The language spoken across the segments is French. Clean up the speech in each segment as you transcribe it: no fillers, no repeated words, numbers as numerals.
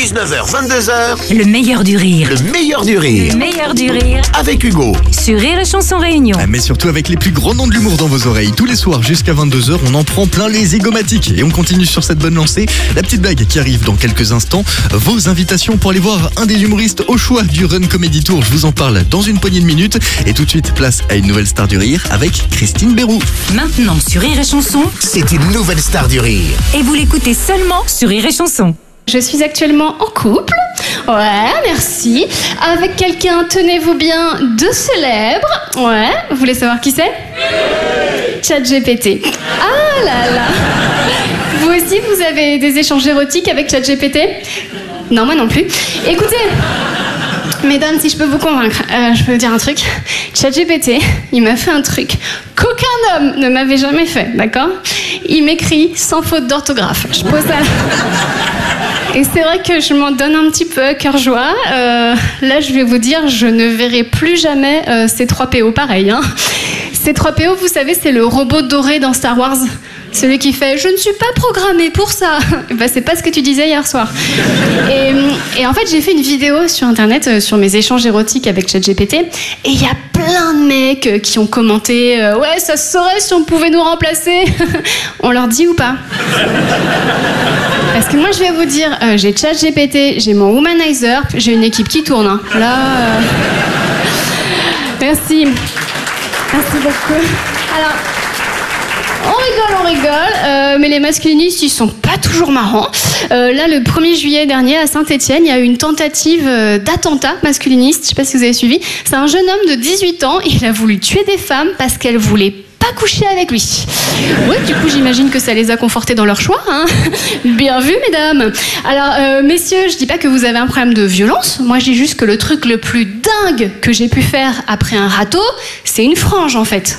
19h, 22h, Le meilleur du rire. le meilleur du rire. Le meilleur du rire Avec Hugo. sur Rire et Chanson Réunion. Mais surtout avec les plus grands noms de l'humour dans vos oreilles. Tous les soirs jusqu'à 22h, on en prend plein les zygomatiques. Et on continue sur cette bonne lancée. La petite blague qui arrive dans quelques instants. Vos invitations pour aller voir un des humoristes au choix du Run Comedy Tour. Je vous en parle dans une poignée de minutes. Et tout de suite, place à une nouvelle star du rire avec Christine Béroux. Maintenant sur Rire et Chanson. C'est une nouvelle star du rire. Et vous l'écoutez seulement sur Rire et Chanson. Je suis actuellement en couple, ouais, merci, avec quelqu'un, tenez-vous bien, de célèbre, ouais, vous voulez savoir qui c'est ? ChatGPT. Ah là là. Vous aussi, vous avez des échanges érotiques avec ChatGPT ? Non, moi non plus. Écoutez, mesdames, si je peux vous convaincre, je peux vous dire un truc. ChatGPT, il m'a fait un truc qu'aucun homme ne m'avait jamais fait, d'accord ? Il m'écrit sans faute d'orthographe. Je pose ça... Et c'est vrai que je m'en donne un petit peu à cœur joie. Là, je vais vous dire, je ne verrai plus jamais C3PO pareil. Hein. C3PO, vous savez, c'est le robot doré dans Star Wars. Celui qui fait « Je ne suis pas programmé pour ça ». Ben, c'est pas ce que tu disais hier soir. Et en fait, j'ai fait une vidéo sur Internet sur mes échanges érotiques avec ChatGPT. Et il y a plein de mecs qui ont commenté « Ouais, ça se saurait si on pouvait nous remplacer ». On leur dit ou pas ? Parce que moi, je vais vous dire, j'ai ChatGPT, j'ai mon Womanizer, j'ai une équipe qui tourne. Hein. Là, merci. Merci beaucoup. Alors, on rigole, mais les masculinistes, ils sont pas toujours marrants. Là, le 1er juillet dernier, à Saint-Étienne, il y a eu une tentative d'attentat masculiniste. Je sais pas si vous avez suivi. C'est un jeune homme de 18 ans. Il a voulu tuer des femmes parce qu'elles voulaient pas coucher avec lui. Oui, du coup, j'imagine que ça les a confortés dans leur choix. Hein. Bien vu, mesdames. Alors, messieurs, je dis pas que vous avez un problème de violence. Moi, je dis juste que le truc le plus dingue que j'ai pu faire après un râteau, c'est une frange, en fait.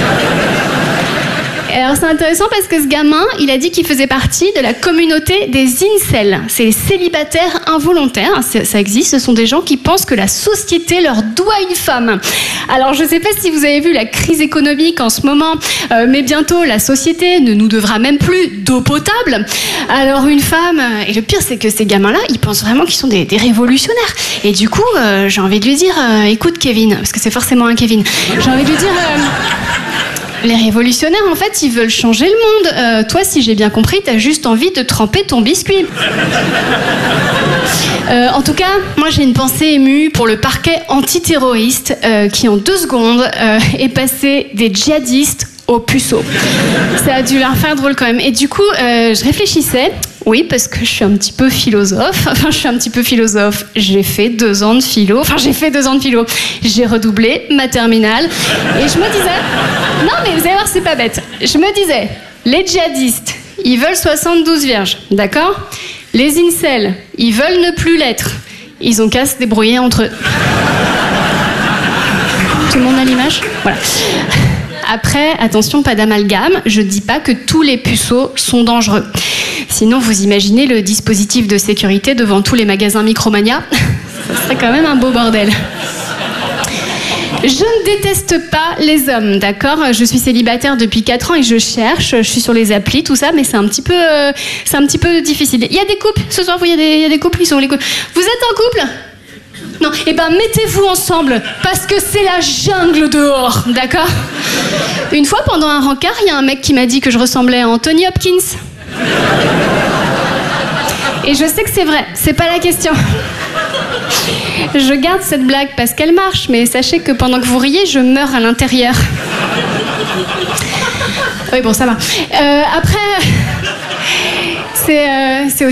Alors c'est intéressant parce que ce gamin, il a dit qu'il faisait partie de la communauté des incels. C'est les célibataires involontaires, ça existe, ce sont des gens qui pensent que la société leur doit une femme. Alors je sais pas si vous avez vu la crise économique en ce moment, mais bientôt la société ne nous devra même plus d'eau potable. Alors une femme, et le pire c'est que ces gamins-là, ils pensent vraiment qu'ils sont des révolutionnaires. Et du coup, j'ai envie de lui dire, écoute Kevin, parce que c'est forcément un Kevin, j'ai envie de lui dire... Les révolutionnaires, en fait, ils veulent changer le monde. Toi, si j'ai bien compris, t'as juste envie de tremper ton biscuit. En tout cas, moi, j'ai une pensée émue pour le parquet antiterroriste qui, en 2 secondes, est passé des djihadistes aux puceaux. Ça a dû leur faire drôle quand même. Et du coup, je réfléchissais... Oui, parce que je suis un petit peu philosophe. J'ai fait 2 ans de philo. J'ai redoublé ma terminale. Et je me disais... Non, mais vous allez voir, c'est pas bête. Je me disais, les djihadistes, ils veulent 72 vierges, d'accord ? Les incels, ils veulent ne plus l'être. Ils ont qu'à se débrouiller entre eux. Tout le monde a l'image ? Voilà. Après, attention, pas d'amalgame, je dis pas que tous les puceaux sont dangereux. Sinon, vous imaginez le dispositif de sécurité devant tous les magasins Micromania ? Ça serait quand même un beau bordel. Je ne déteste pas les hommes, d'accord ? Je suis célibataire depuis 4 ans et je cherche, je suis sur les applis, tout ça, mais c'est un petit peu difficile. Il y a des couples, ce soir, il y a des couples, ils sont les couples. Vous êtes en couple ? Non, eh ben mettez-vous ensemble, parce que c'est la jungle dehors, d'accord ? Une fois, pendant un rencard, il y a un mec qui m'a dit que je ressemblais à Anthony Hopkins. Et je sais que c'est vrai, c'est pas la question. Je garde cette blague parce qu'elle marche, mais sachez que pendant que vous riez, je meurs à l'intérieur. Oui, bon, ça va. Après, c'est aussi